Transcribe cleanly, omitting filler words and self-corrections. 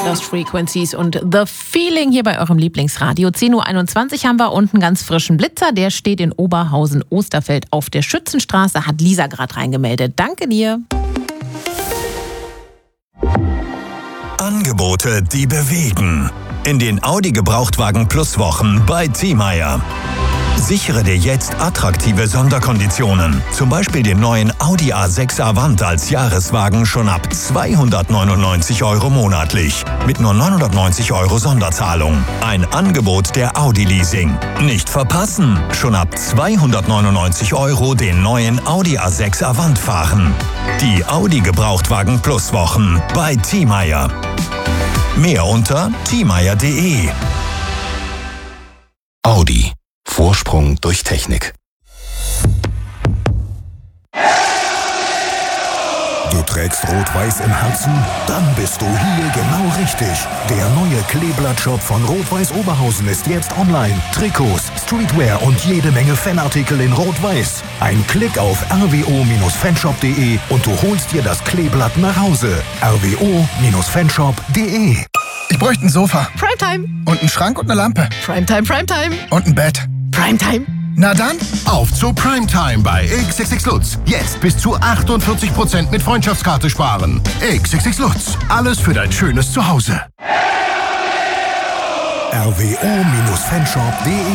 Lost Frequencies und The Feeling hier bei eurem Lieblingsradio. 10.21 Uhr haben wir unten ganz frischen Blitzer. Der steht in Oberhausen-Osterfeld auf der Schützenstraße. Hat Lisa gerade reingemeldet. Danke dir. Angebote, die bewegen. In den Audi Gebrauchtwagen Plus Wochen bei Thiemeyer. Sichere dir jetzt attraktive Sonderkonditionen. Zum Beispiel den neuen Audi A6 Avant als Jahreswagen schon ab 299 € monatlich. Mit nur 990 € Sonderzahlung. Ein Angebot der Audi Leasing. Nicht verpassen! Schon ab 299 € den neuen Audi A6 Avant fahren. Die Audi Gebrauchtwagen Plus Wochen bei Thiemeyer. Mehr unter thiemeyer.de. Audi. Vorsprung durch Technik. Du trägst Rot-Weiß im Herzen? Dann bist du hier genau richtig. Der neue Kleeblatt-Shop von Rot-Weiß Oberhausen ist jetzt online. Trikots, Streetwear und jede Menge Fanartikel in Rot-Weiß. Ein Klick auf rwo-fanshop.de und du holst dir das Kleeblatt nach Hause. rwo-fanshop.de. Ich bräuchte ein Sofa. Primetime. Und einen Schrank und eine Lampe. Primetime, Primetime. Und ein Bett. Primetime. Na dann, auf zu Primetime bei XXX Lutz. Jetzt bis zu 48% mit Freundschaftskarte sparen. XXX Lutz. Alles für dein schönes Zuhause. rwo-fanshop.de